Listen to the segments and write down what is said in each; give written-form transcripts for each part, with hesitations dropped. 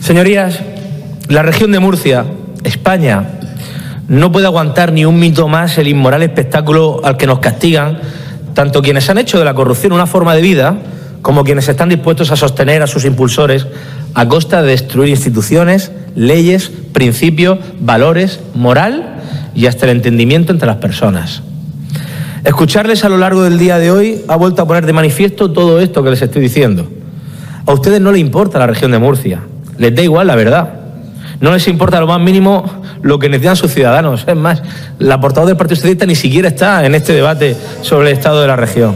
Señorías, la región de Murcia, España, no puede aguantar ni un minuto más el inmoral espectáculo al que nos castigan tanto quienes han hecho de la corrupción una forma de vida como quienes están dispuestos a sostener a sus impulsores a costa de destruir instituciones, leyes, principios, valores, moral y hasta el entendimiento entre las personas. Escucharles a lo largo del día de hoy ha vuelto a poner de manifiesto todo esto que les estoy diciendo. A ustedes no les importa la región de Murcia, les da igual la verdad. No les importa lo más mínimo lo que necesitan sus ciudadanos. Es más, la portavoz del Partido Socialista ni siquiera está en este debate sobre el estado de la región.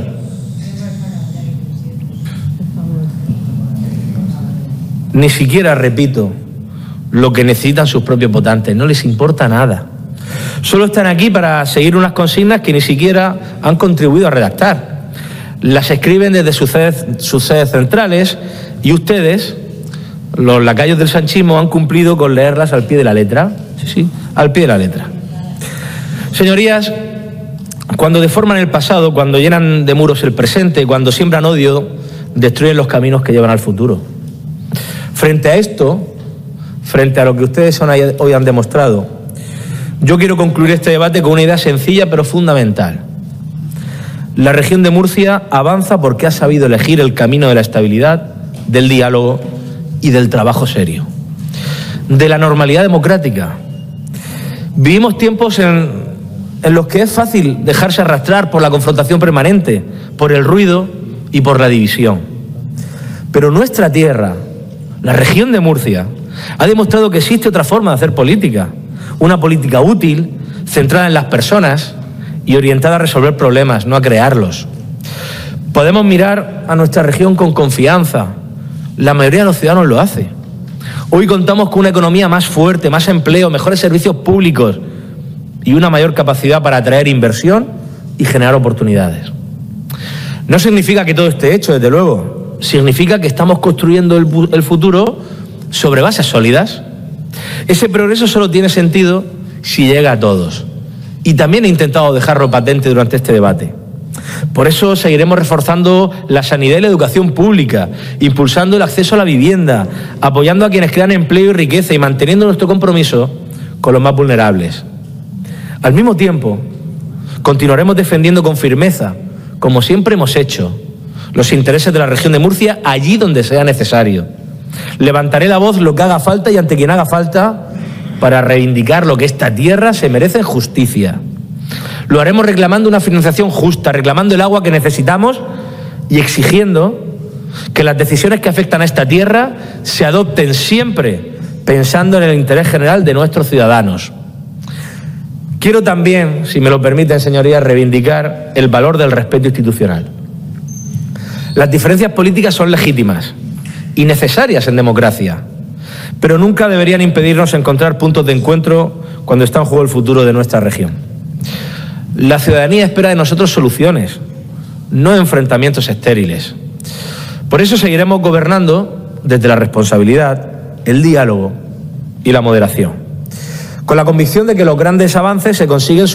Ni siquiera, repito, lo que necesitan sus propios votantes. No les importa nada. Solo están aquí para seguir unas consignas que ni siquiera han contribuido a redactar. Las escriben desde sus sedes centrales y ustedes, los lacayos del sanchismo, han cumplido con leerlas al pie de la letra. Sí, al pie de la letra. Señorías, cuando deforman el pasado, cuando llenan de muros el presente, cuando siembran odio, destruyen los caminos que llevan al futuro. Frente a esto, frente a lo que ustedes hoy han demostrado, yo quiero concluir este debate con una idea sencilla pero fundamental. La región de Murcia avanza porque ha sabido elegir el camino de la estabilidad, del diálogo y del trabajo serio, de la normalidad democrática. Vivimos tiempos en los que es fácil dejarse arrastrar por la confrontación permanente, por el ruido y por la división. Pero nuestra tierra, la región de Murcia, ha demostrado que existe otra forma de hacer política, una política útil, centrada en las personas y orientada a resolver problemas, no a crearlos. Podemos mirar a nuestra región con confianza. La mayoría de los ciudadanos lo hace. Hoy contamos con una economía más fuerte, más empleo, mejores servicios públicos y una mayor capacidad para atraer inversión y generar oportunidades. No significa que todo esté hecho, desde luego. Significa que estamos construyendo el futuro sobre bases sólidas. Ese progreso solo tiene sentido si llega a todos. Y también he intentado dejarlo patente durante este debate. Por eso seguiremos reforzando la sanidad y la educación pública, impulsando el acceso a la vivienda, apoyando a quienes crean empleo y riqueza y manteniendo nuestro compromiso con los más vulnerables. Al mismo tiempo, continuaremos defendiendo con firmeza, como siempre hemos hecho, los intereses de la región de Murcia allí donde sea necesario. Levantaré la voz lo que haga falta y ante quien haga falta para reivindicar lo que esta tierra se merece en justicia. Lo haremos reclamando una financiación justa, reclamando el agua que necesitamos y exigiendo que las decisiones que afectan a esta tierra se adopten siempre pensando en el interés general de nuestros ciudadanos. Quiero también, si me lo permiten, señorías, reivindicar el valor del respeto institucional. Las diferencias políticas son legítimas y necesarias en democracia, pero nunca deberían impedirnos encontrar puntos de encuentro cuando está en juego el futuro de nuestra región. La ciudadanía espera de nosotros soluciones, no enfrentamientos estériles. Por eso seguiremos gobernando desde la responsabilidad, el diálogo y la moderación, con la convicción de que los grandes avances se consiguen